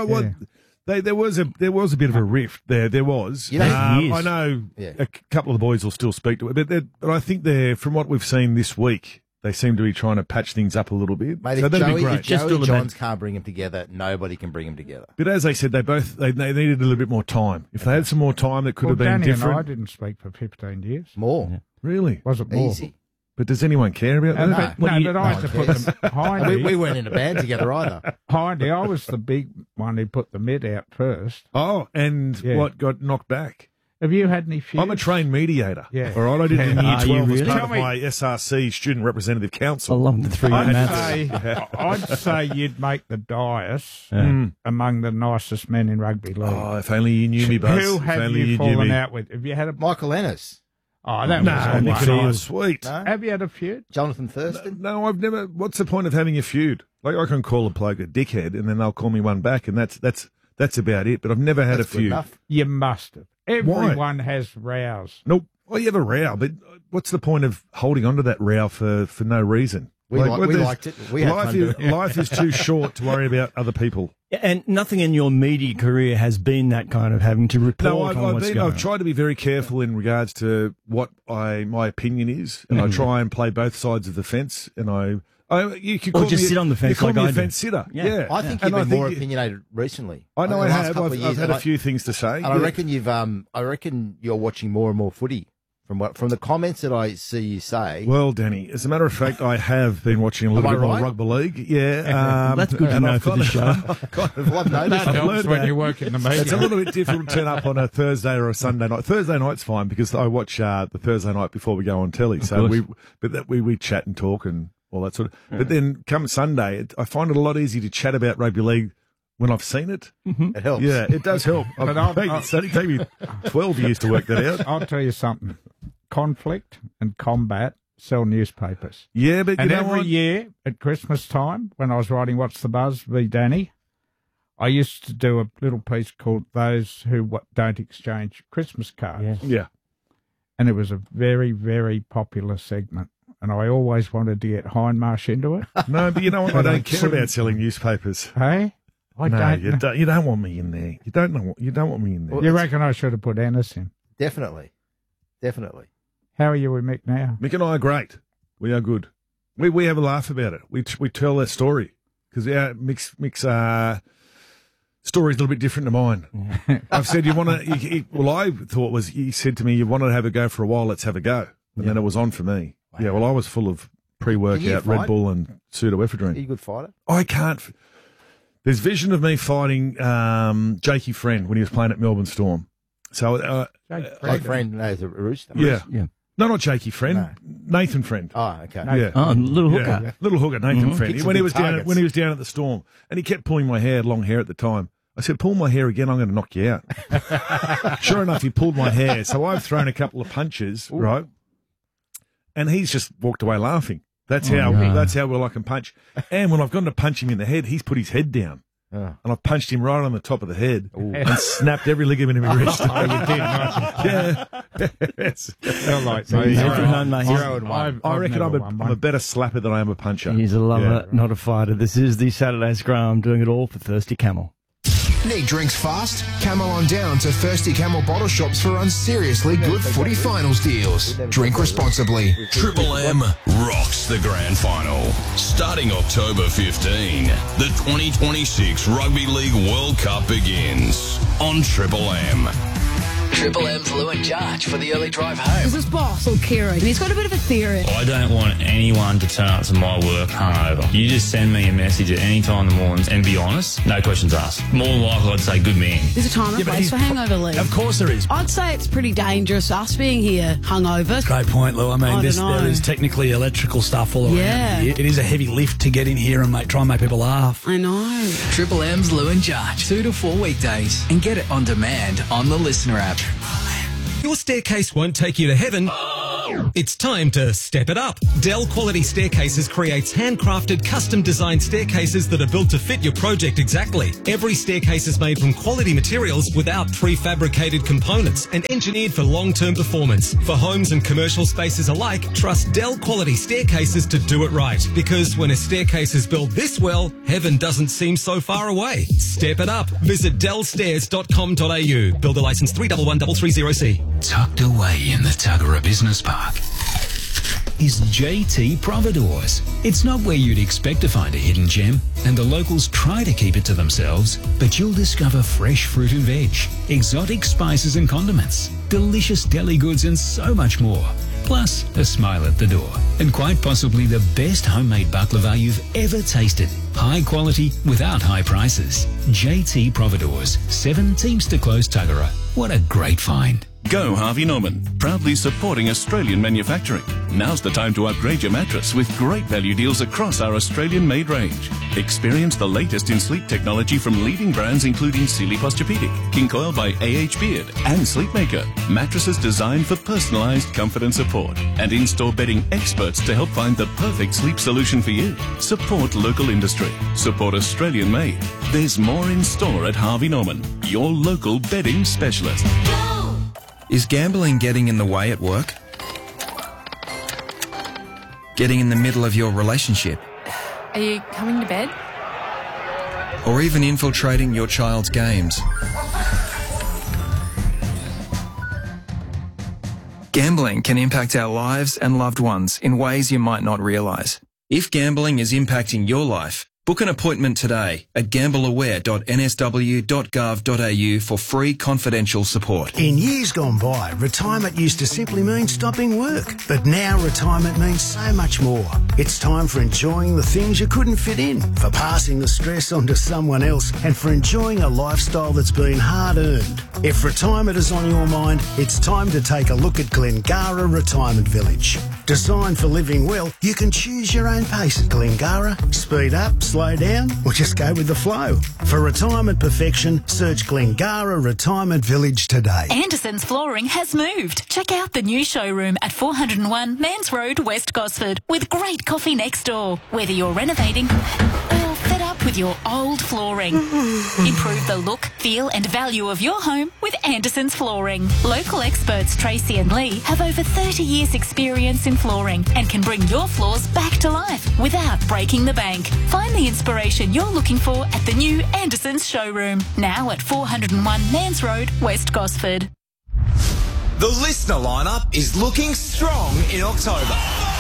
There was a bit of a rift there. There was. I know a couple of the boys will still speak to it, but I think from what we've seen this week, they seem to be trying to patch things up a little bit. Mate, so if that'd be great. Joey Johns can't bring them together, nobody can bring them together. But as they said, they needed a little bit more time. If they had some more time, that could have been Danny different. And I didn't speak for 15 years. More. Yeah. Really? Was it more? Easy. But does anyone care about that? But I had to put them Hindy. We weren't in a band together either. Hindy, I was the big one who put the mid out first. Oh, and what got knocked back? Have you had any feuds? I'm a trained mediator. Yeah. All right, I did it in year 12 really? as part of my SRC Student Representative Council. Along the 3 maths. I'd say you'd make the dais among the nicest men in rugby league. Oh, if only you knew me, Buzz. Who have you fallen out with? Have you had a Michael Ennis? Oh, that was Nick and I was sweet. No? Have you had a feud? Jonathan Thurston? No, I've never. What's the point of having a feud? Like, I can call a bloke a dickhead, and then they'll call me one back, and that's about it. But I've never had a feud. Enough. You must have. Everyone has rows. Nope. Well, you have a row, but what's the point of holding on to that row for no reason? We liked it. We had fun doing it. Life is too short to worry about other people. And nothing in your media career has been that kind of having to report on what's going on. I've tried to be very careful in regards to what my opinion is, and I try and play both sides of the fence. And you could call just me sit on the fence you call like me I a do. fence sitter. Yeah. I think you've been more opinionated recently. I know I the last have. couple of I've years, had a few things to say. And I reckon I reckon you're watching more and more footy from the comments that I see you say. Well, Danny, as a matter of fact, I have been watching a little bit more rugby league. Yeah, that's good to know for the show. That helps when you work in the media. It's a little bit difficult to turn up on a Thursday or a Sunday night. Thursday night's fine because I watch the Thursday night before we go on telly. So we chat and talk and all that sort of. Yeah. But then come Sunday, I find it a lot easier to chat about rugby league when I've seen it. Mm-hmm. It helps. Yeah, it does help. It's only taken me 12 years to work that out. I'll tell you something. Conflict and combat sell newspapers. Yeah, but every year at Christmas time, when I was writing What's the Buzz v Danny, I used to do a little piece called Those Who Don't Exchange Christmas Cards. Yeah. And it was a very, very popular segment. And I always wanted to get Hindmarsh into it. No, but you know what? I don't care about selling newspapers. Hey? You don't want me in there. You don't want me in there. You reckon I should have put Ennis in? Definitely. How are you with Mick now? Mick and I are great. We are good. We have a laugh about it. We tell that story because Mick's story is a little bit different to mine. Yeah. I've said you want to. I thought he said to me, "You wanted to have a go for a while. Let's have a go." And then it was on for me. Wow. Yeah. Well, I was full of pre-workout Red Bull and pseudoephedrine. Are you a good fighter? I can't. There's vision of me fighting Jakey Friend when he was playing at Melbourne Storm. So Jake Friend knows a rooster. Yeah. No, not Jakey Friend. No. Nathan Friend. Oh, okay. Yeah. Oh, little hooker. Yeah. Little hooker, Nathan Friend. When he was down at the Storm, and he kept pulling my hair, long hair at the time. I said, "Pull my hair again, I'm going to knock you out." Sure enough, he pulled my hair. So I've thrown a couple of punches, right? And he's just walked away laughing. That's how well I can punch. And when I've gone to punch him in the head, he's put his head down. And I've punched him right on the top of the head and snapped every ligament in my wrist. Oh, you did, yeah. Yes. Like me. I reckon I'm a better slapper than I am a puncher. He's a lover, not a fighter. This is the Saturday Scrum, doing it all for Thirsty Camel. Need drinks fast? Camel on down to Thirsty Camel bottle shops for unseriously good footy finals deals. Drink responsibly. Triple M rocks the grand final. Starting October 15, the 2026 Rugby League World Cup begins on Triple M. Triple M's Lou and Jarch for the early drive home. This is Boss or Kira, and he's got a bit of a theory. I don't want anyone to turn up to my work hungover. You just send me a message at any time in the morning and be honest, no questions asked. More than likely I'd say good man. There's a time and place for hangover leave. Of course there is. I'd say it's pretty dangerous, us being here hungover. Great point, Lou. I mean, there is technically electrical stuff all around here. It is a heavy lift to get in here and try and make people laugh. I know. Triple M's Lou and Jarch, 2 to 4 weekdays, and get it on demand on the Listener app. Your staircase won't take you to heaven. It's time to step it up. Dell Quality Staircases creates handcrafted, custom-designed staircases that are built to fit your project exactly. Every staircase is made from quality materials without prefabricated components and engineered for long-term performance. For homes and commercial spaces alike, trust Dell Quality Staircases to do it right. Because when a staircase is built this well, heaven doesn't seem so far away. Step it up. Visit dellstairs.com.au. Builder license 311330C. Tucked away in the Tuggerah Business Park is JT Providores. It's not where you'd expect to find a hidden gem, and the locals try to keep it to themselves, but you'll discover fresh fruit and veg, exotic spices and condiments, delicious deli goods and so much more. Plus, a smile at the door. And quite possibly the best homemade baklava you've ever tasted. High quality without high prices. JT Providores, 7 Teamster Close, Tuggerah. What a great find. Go Harvey Norman, proudly supporting Australian manufacturing. Now's the time to upgrade your mattress with great value deals across our Australian-made range. Experience the latest in sleep technology from leading brands including Sealy Posturepedic, King Coil by A.H. Beard, and Sleepmaker. Mattresses designed for personalised comfort and support, and in-store bedding experts to help find the perfect sleep solution for you. Support local industry. Support Australian-made. There's more in store at Harvey Norman, your local bedding specialist. Is gambling getting in the way at work? Getting in the middle of your relationship? Are you coming to bed? Or even infiltrating your child's games? Gambling can impact our lives and loved ones in ways you might not realise. If gambling is impacting your life, book an appointment today at gambleaware.nsw.gov.au for free confidential support. In years gone by, retirement used to simply mean stopping work. But now retirement means so much more. It's time for enjoying the things you couldn't fit in, for passing the stress on to someone else, and for enjoying a lifestyle that's been hard-earned. If retirement is on your mind, it's time to take a look at Glengara Retirement Village. Designed for living well, you can choose your own pace at Glengara. Speed up, slow down, or just go with the flow. For retirement perfection, search Glengara Retirement Village today. Anderson's Flooring has moved. Check out the new showroom at 401 Mans Road, West Gosford, with great coffee next door. Whether you're renovating or fed up with your old flooring, improve the look, feel and value of your home with Anderson's Flooring. Local experts Tracy and Lee have over 30 years experience in flooring and can bring your floors back to life without breaking the bank. Find the inspiration you're looking for at the new Anderson's showroom, now at 401 Mans Road, West Gosford. The listener lineup is looking strong in October.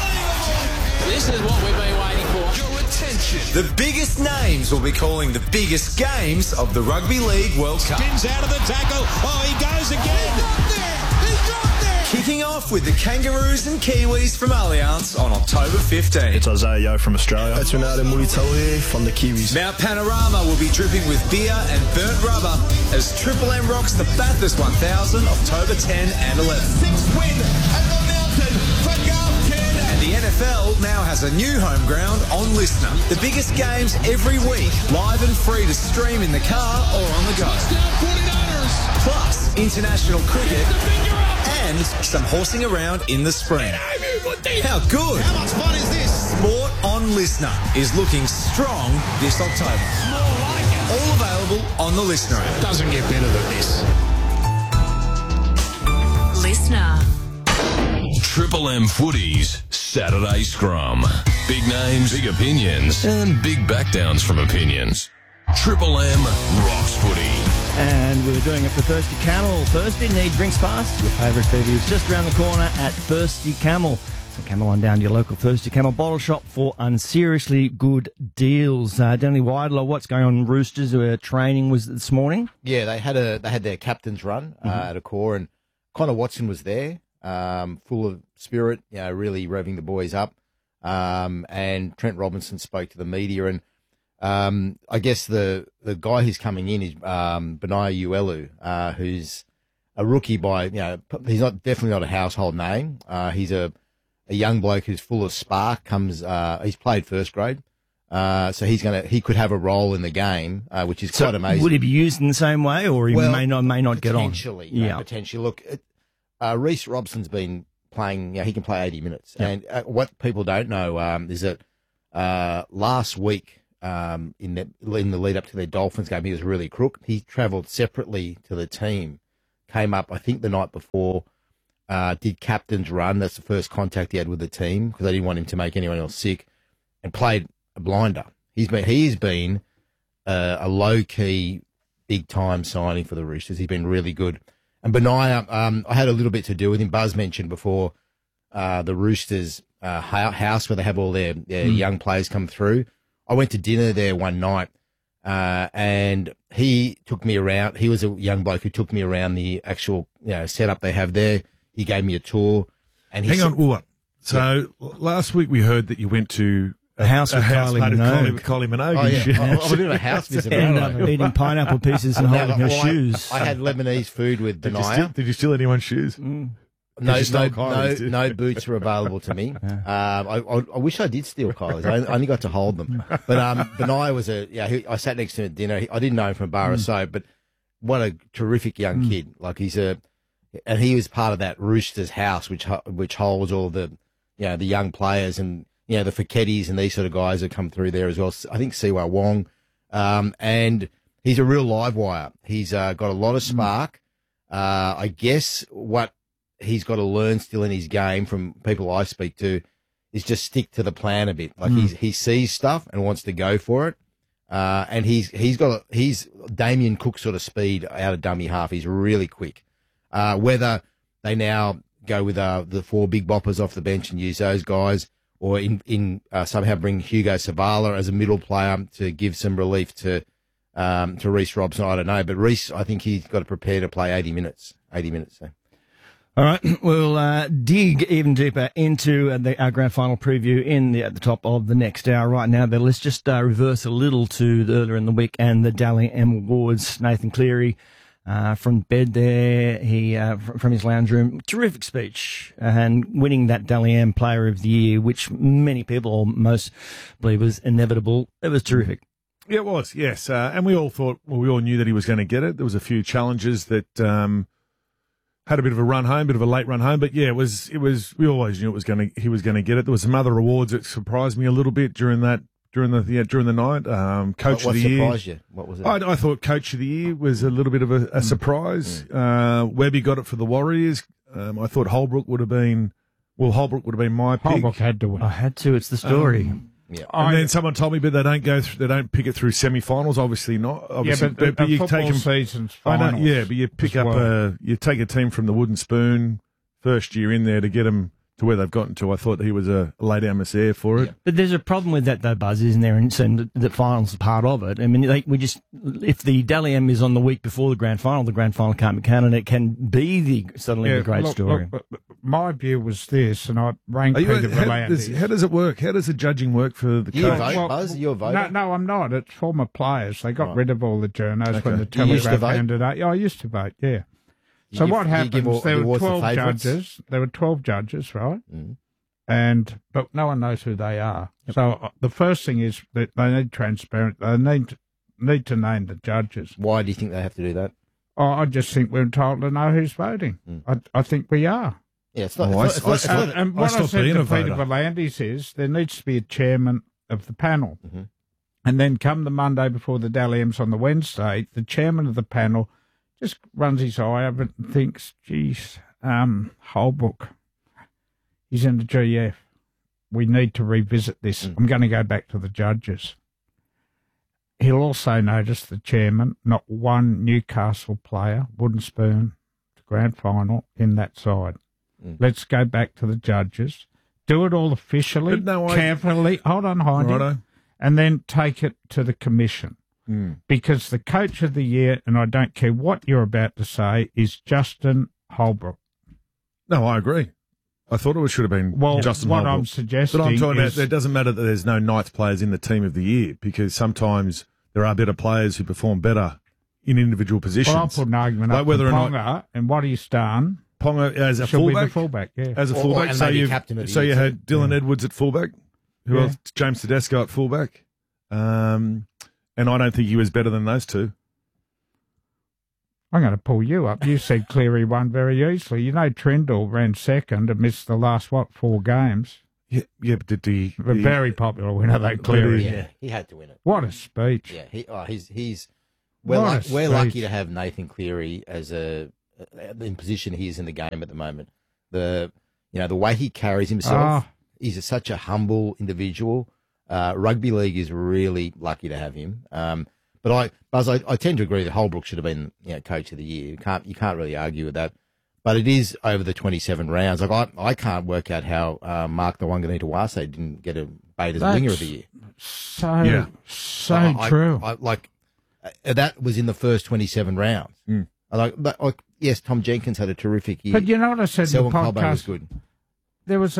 This is what we've been waiting for. Your attention. The biggest names will be calling the biggest games of the Rugby League World Cup. Spins out of the tackle. Oh, he goes again. He's got there. Kicking off with the Kangaroos and Kiwis from Allianz on October 15th. It's Isaiah Yeo from Australia. It's Ronaldo Mulitalo here from the Kiwis. Mount Panorama will be dripping with beer and burnt rubber as Triple M rocks the Bathurst 1000 October 10 and 11. 6th win at the mountain for Garth And the NFL now has a new home ground on Listener. The biggest games every week, live and free to stream in the car or on the go. Plus, international cricket and some horsing around in the spring. How good! How much fun is this? Sport on Listener is looking strong this October. All available on the Listener app. Doesn't get better than this. Listener. Triple M Footies Saturday Scrum. Big names, big opinions, and big backdowns from opinions. Triple M rocks footy. And we're doing it for Thirsty Camel. Thirsty, need drinks fast? Your favourite TV is just around the corner at Thirsty Camel. So come on down to your local Thirsty Camel bottle shop for unseriously good deals. Danny Weidler, what's going on? Roosters training was this morning. Yeah, they had their captain's run at a core, and Connor Watson was there, full of spirit, really revving the boys up. And Trent Robinson spoke to the media, and I guess the guy who's coming in is Benaya Uelu, who's a rookie by, he's definitely not a household name. He's a young bloke who's full of spark. He's played first grade, so he could have a role in the game, which is quite amazing. Would he be used in the same way, or he may not get on? Potentially, potentially. Look, Reece Robson's been playing. He can play 80 minutes, and what people don't know is that last week in the lead up to their Dolphins game, he was really crook. He travelled separately to the team, came up I think the night before. Did captain's run. That's the first contact he had with the team because they didn't want him to make anyone else sick, and played a blinder. He's been a low key, big time signing for the Roosters. He's been really good. And Benaya, I had a little bit to do with him. Buzz mentioned before the Roosters house where they have all their young players come through. I went to dinner there one night, and he took me around. He was a young bloke who took me around the actual setup they have there. He gave me a tour. And hang on, so last week we heard that you went to a house with Kylie Minogue. Oh, yeah. I did a house visit. Eating pineapple pieces and holding her shoes. I had Lebanese food with Benaya. Did you steal anyone's shoes? No boots were available to me. I wish I did steal Kylie's. I only got to hold them. But Benaya was I sat next to him at dinner. I didn't know him from a bar or so, but what a terrific young kid. Like and he was part of that Roosters house, which holds all the the young players and the Fekettis and these sort of guys that come through there as well. I think Siwa Wong, and he's a real live wire. He's got a lot of spark. I guess what he's got to learn still in his game from people I speak to is just stick to the plan a bit. Like he sees stuff and wants to go for it. And he's Damien Cook sort of speed out of dummy half. He's really quick. Whether they now go with the four big boppers off the bench and use those guys, or somehow bring Hugo Savala as a middle player to give some relief to Reece Robson, I don't know. But Reece, I think he's got to prepare to play 80 minutes. 80 minutes. So. All right, we'll dig even deeper into our grand final preview at the top of the next hour. Right now, though, let's just reverse a little to earlier in the week and the Dally M Awards. Nathan Cleary. From bed there, he from his lounge room, terrific speech, and winning that Dally M Player of the Year, which many people, or most, believe was inevitable. It was terrific. Yeah, it was, yes. And we all knew that he was going to get it. There was a few challenges that had a bit of a run home, bit of a late run home, but yeah, it was. We always knew he was going to get it. There was some other awards that surprised me a little bit during the night. Coach of the Year. What surprised you? What was it? I thought Coach of the Year was a little bit of a surprise. Webby got it for the Warriors. I thought Holbrook would have been my pick. Holbrook had to win. I had to. It's the story. And then someone told me, but they don't pick it through semi-finals. Obviously not. Obviously, but you take them seasons. Finals. But you pick up you take a team from the Wooden Spoon first year in there to get them to where they've gotten to. I thought he was a late amateur for it. Yeah. But there's a problem with that, though, Buzz, isn't there? And so the finals are part of it. I mean, if the Dally M is on the week before the grand final can't be counted. It can be suddenly the great story. Look, my view was this, and I rang Peter V'landys. How does it work? How does the judging work for the coach? You vote, Buzz? You're a voter? No, I'm not. It's former players. They got rid of all the journos when the Telegraph handed out. Yeah, I used to vote, yeah. So what happens, there were 12 judges. There were 12 judges, right? But no one knows who they are. Yep. So the first thing is that they need transparent. They need to name the judges. Why do you think they have to do that? Oh, I just think we're entitled to know who's voting. I think we are. Yeah, it's not. And what I said to Peter V'landys is there needs to be a chairman of the panel. And then come the Monday before the Dally M's on the Wednesday, the chairman of the panel just runs his eye over it and thinks, geez, Holbrook, he's in the GF. We need to revisit this. I'm going to go back to the judges. He'll also notice the chairman, not one Newcastle player, Wooden Spoon, to grand final in that side. Let's go back to the judges. do it all officially, carefully. Hold on, Heidi. And then take it to the commission. Because the coach of the year, and I don't care what you're about to say, is Justin Holbrook. No, I agree. I thought it should have been Justin Holbrook. What I'm suggesting But I'm talking is... about, it doesn't matter that there's no Knights players in the team of the year, because sometimes there are better players who perform better in individual positions. Well, I'll put an argument up whether for or Ponga, not, and what he's done... Ponga as a Should be fullback? the fullback, yeah. As a fullback. So you had Dylan Edwards at fullback. Who else? James Tedesco at fullback. And I don't think he was better than those two. I'm going to pull you up. You said Cleary won very easily. You know, Trindle ran second and missed the last, 4 games? Yeah, but did he... A very popular winner, that Cleary. Yeah, he had to win it. What a speech. Yeah, we're lucky to have Nathan Cleary as in position he is in the game at the moment. The way he carries himself, he's such a humble individual. Rugby league is really lucky to have him. But I tend to agree that Holbrook should have been coach of the year. You can't really argue with that. But it is over the 27 rounds. Like I can't work out how Mark the Wanganita-Wase didn't get a bait as winger of the year. So true. That was in the first 27 rounds. Yes, Tom Jenkins had a terrific year. But you know what I said in the podcast? Was good. There was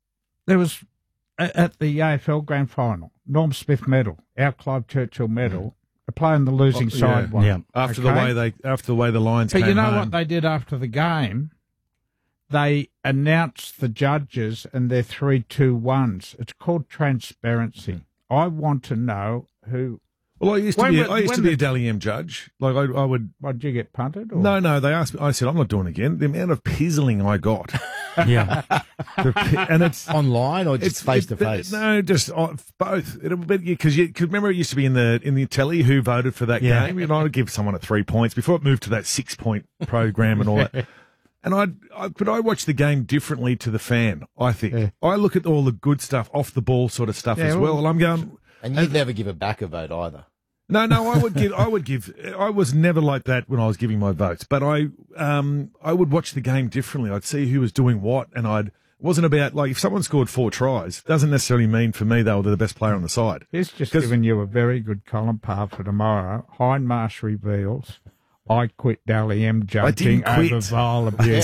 at the AFL Grand Final, Norm Smith medal, our Clive Churchill medal. Playing the losing side one. Yeah. After the way the Lions came But you know home. what they did after the game? They announced the judges and their 3-2-1s. It's called transparency. I want to know who. Well, I used to be a Dally M judge. Like I would. Did you get punted? Or? No. They asked me. I said I'm not doing it again. The amount of pizzling I got. Yeah. And it's online or just face to face? No, just both. Because you could remember it used to be in the telly who voted for that game. And I would give someone 3 points before it moved to that 6-point program and all that. And I watch the game differently to the fan. I think I look at all the good stuff, off the ball sort of stuff as well. And I'm going. And you'd never give a back a vote either. No, I would give. I was never like that when I was giving my votes, but I would watch the game differently. I'd see who was doing what, and it wasn't about, like, if someone scored 4 tries, doesn't necessarily mean for me they were the best player on the side. He's just given you a very good column part for tomorrow. Hindmarsh reveals, I quit Dally M judging over vile abuse.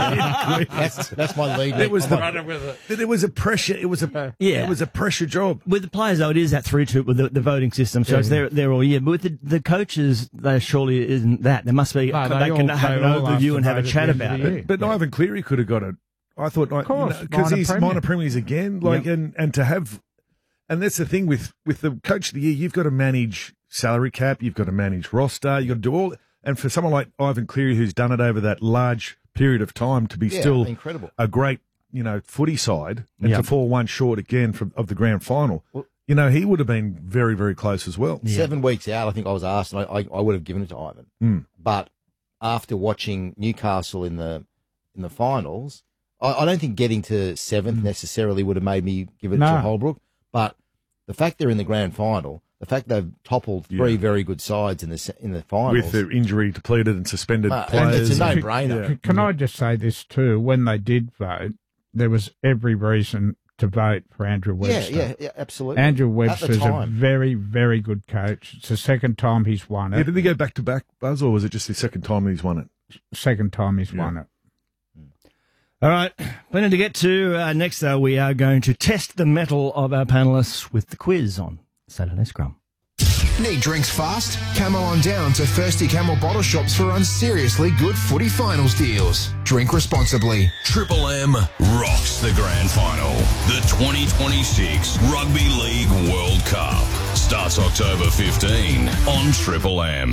That's my lead. There was a pressure. It was a pressure job. With the players, though, it is that 3-2 with the voting system. So it's there all year. But with the coaches, there surely isn't that. There must be. They can have an overview and have a chat about it. But Ivan Cleary could have got it. I thought, because he's minor premiers again, and to have, and that's the thing with the coach of the year, you've got to manage salary cap, you've got to manage roster, you've got to do all. And for someone like Ivan Cleary, who's done it over that large period of time, to be still incredible. A great, footy side, and to fall one short again of the grand final, he would have been very, very close as well. 7 weeks out, I think I was asked, and I would have given it to Ivan. But after watching Newcastle in the finals, I don't think getting to 7th necessarily would have made me give it to Holbrook. But the fact they're in the grand final, the fact they've toppled 3 very good sides in the finals. With their injury depleted and suspended players. It's a no-brainer. Can I just say this too? When they did vote, there was every reason to vote for Andrew Webster. Yeah, absolutely. Andrew Webster's a very, very good coach. It's the second time he's won it. Yeah, did he go back-to-back, Buzz, or was it just the second time he's won it? Second time he's won it. All right, plenty to get to. Next, though, we are going to test the mettle of our panellists with the quiz on Saturday Scrum. Need drinks fast? Come on down to Thirsty Camel Bottle Shops for seriously good footy finals deals. Drink responsibly. Triple M rocks the grand final. The 2026 Rugby League World Cup starts October 15 on Triple M.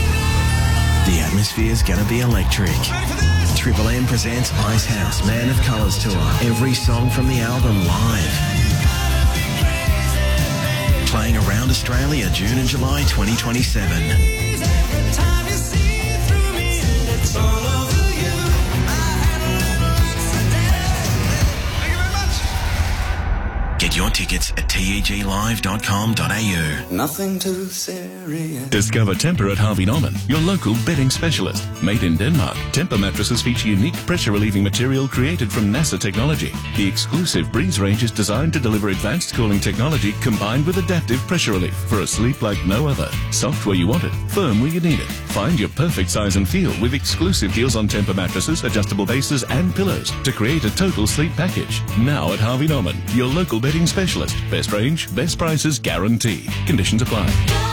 The atmosphere's going to be electric. Triple M presents Ice House Man of Colours Tour. Every song from the album live. Playing around Australia June and July 2027. Get Get your tickets at teglive.com.au. Nothing too serious. Discover Temper at Harvey Norman, your local bedding specialist. Made in Denmark, Temper mattresses feature unique pressure-relieving material created from NASA technology. The exclusive Breeze range is designed to deliver advanced cooling technology combined with adaptive pressure relief for a sleep like no other. Soft where you want it, firm where you need it. Find your perfect size and feel with exclusive deals on Temper mattresses, adjustable bases and pillows to create a total sleep package. Now at Harvey Norman, your local bedding specialist. Best range, best prices guaranteed. Conditions apply.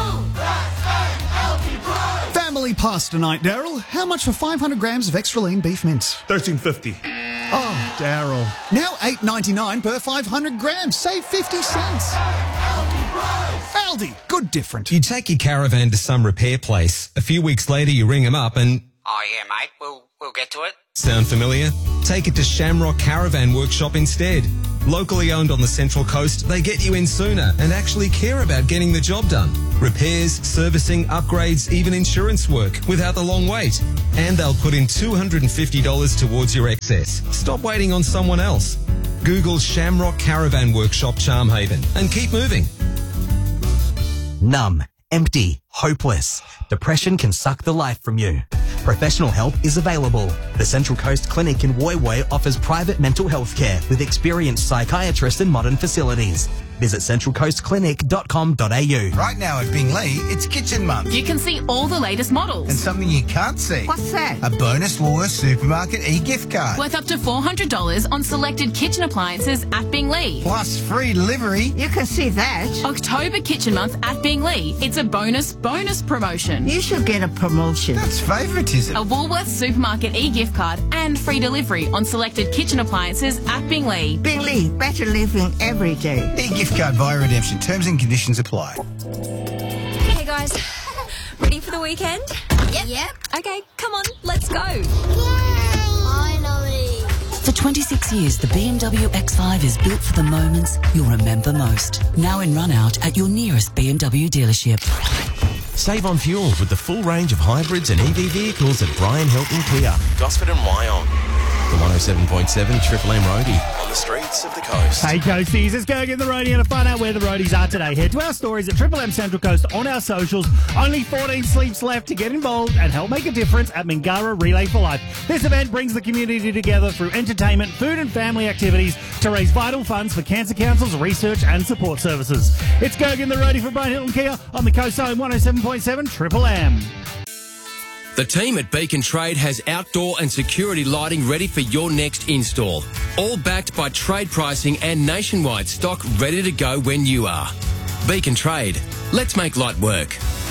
Family pasta night, Daryl. How much for 500 grams of extra lean beef mince? $13.50. Oh, Daryl. Now $8.99 per 500 grams. Save 50 cents. Aldi. Good different. You take your caravan to some repair place. A few weeks later, you ring them up and... Oh, yeah, mate. We'll get to it. Sound familiar? Take it to Shamrock Caravan Workshop instead. Locally owned on the Central Coast, they get you in sooner and actually care about getting the job done. Repairs, servicing, upgrades, even insurance work without the long wait. And they'll put in $250 towards your excess. Stop waiting on someone else. Google Shamrock Caravan Workshop Charmhaven and keep moving. Numb, empty, hopeless. Depression can suck the life from you. Professional help is available. The Central Coast Clinic in Woy Woy offers private mental health care with experienced psychiatrists and modern facilities. Visit centralcoastclinic.com.au. Right now at Bingley, it's Kitchen Month. You can see all the latest models. And something you can't see. What's that? A bonus Woolworths Supermarket e-gift card. Worth up to $400 on selected kitchen appliances at Bingley. Plus free delivery. You can see that. October Kitchen Month at Bingley. It's a bonus promotion. You should get a promotion. That's favouritism. A Woolworths Supermarket e-gift card and free delivery on selected kitchen appliances at Bingley. Bingley, better living every day. E-gift card via redemption. Terms and conditions apply. Hey guys, ready for the weekend? Yep. Okay, come on, let's go. Yay! Finally. For 26 years, the BMW X5 is built for the moments you'll remember most. Now in run out at your nearest BMW dealership. Save on fuel with the full range of hybrids and EV vehicles at Brian Hilton Kia, Gosford and Wyong. The 107.7 Triple M Roadie on the streets of the coast. Hey Coasties, it's Gerg in the Roadie, and to find out where the roadies are today, head to our stories at Triple M Central Coast on our socials. Only 14 sleeps left to get involved and help make a difference at Mingara Relay for Life. This event brings the community together through entertainment, food and family activities to raise vital funds for Cancer Council's research and support services. It's Gerg in the Roadie for Brian Hilton Kia on the Coast Zone 107.7 Triple M. The team at Beacon Trade has outdoor and security lighting ready for your next install. All backed by trade pricing and nationwide stock ready to go when you are. Beacon Trade. Let's make light work.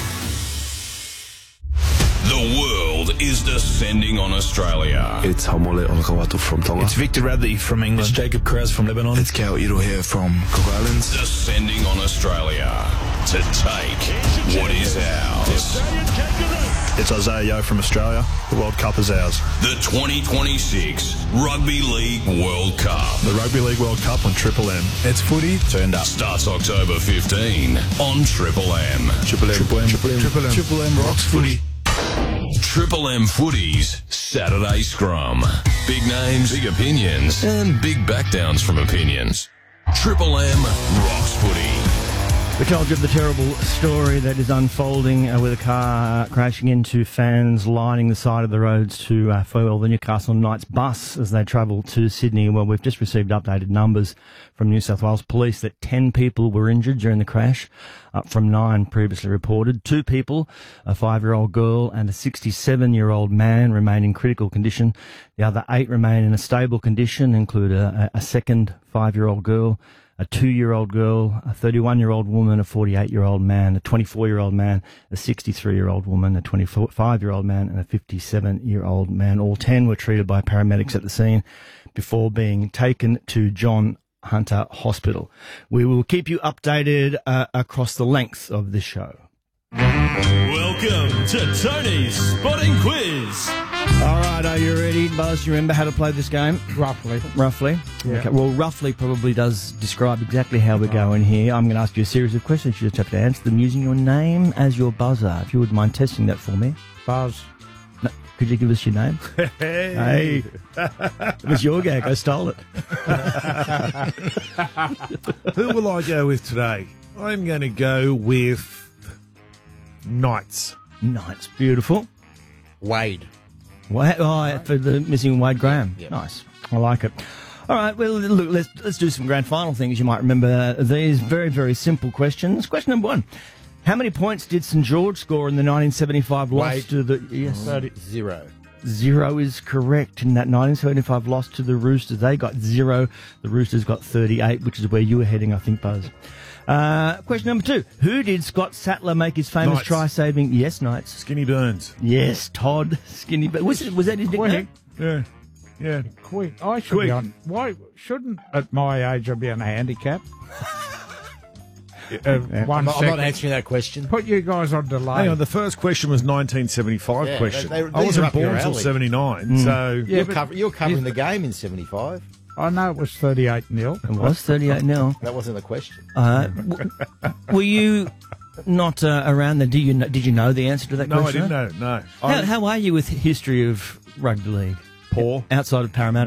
The world is descending on Australia. It's Hamole Olkawatu from Tonga. It's Victor Radley from England. It's Jacob Krause from Lebanon. It's Cal Iro here from Cook Islands. Descending on Australia to take what is ours. It's Isaiah Yeo from Australia. The World Cup is ours. The 2026 Rugby League World Cup. The Rugby League World Cup on Triple M. It's footy turned up. Starts October 15 on Triple M. Triple M. Triple M. Triple M. Triple M. Triple M rocks footy. Triple M Footy's Saturday Scrum. Big names, big opinions, and big backdowns from opinions. Triple M rocks footy. We told you of the terrible story that is unfolding with a car crashing into fans lining the side of the roads to foil the Newcastle Knights bus as they travel to Sydney. Well, we've just received updated numbers from New South Wales Police that 10 people were injured during the crash, up from 9 previously reported. 2 people, a 5-year-old girl and a 67-year-old man, remain in critical condition. The other 8 remain in a stable condition, include a second 5-year-old girl, a 2-year-old girl, a 31-year-old woman, a 48-year-old man, a 24-year-old man, a 63-year-old woman, a 25-year-old man, and a 57-year-old man. All 10 were treated by paramedics at the scene before being taken to John Hunter Hospital. We will keep you updated across the length of this show. Welcome to Tony's Spotting Quiz. All right, are you ready, Buzz? You remember how to play this game? Roughly. Yeah. Okay. Well, roughly probably does describe exactly how we're going here. I'm going to ask you a series of questions. You just have to answer them using your name as your buzzer. If you wouldn't mind testing that for me. Buzz. No, could you give us your name? Hey. It was your gag. I stole it. Who will I go with today? I'm going to go with Knights. Knights, beautiful. Wade. For the missing Wade Graham. Yep. Nice. I like it. All right, well, look, let's do some grand final things. You might remember these very, very simple questions. Question number 1. How many points did St George score in the 1975 loss to the... Yes. 0. 0 is correct. In that 1975 loss to the Roosters, they got 0. The Roosters got 38, which is where you were heading, I think, Buzz. Question number 2. Who did Scott Sattler make his famous Knights. try-saving... Yes, Knights. Skinny Burns. Yes, Todd Skinny Burns. Was that his nickname? Yeah. Yeah. Quick. I should be on. Why shouldn't, at my age, I be on a handicap? I'm not answering that question. Put you guys on delay. Hang on, the first question was 1975 question. I these wasn't are up your born until alley. 79, so... You're covering the game in 75. I know it was 38-0. It was 38-0. That wasn't the question. Were you not around there? Did you know the answer to that No, question? I didn't know, no. How are you with history of rugby league? Poor. Outside of Parramatta?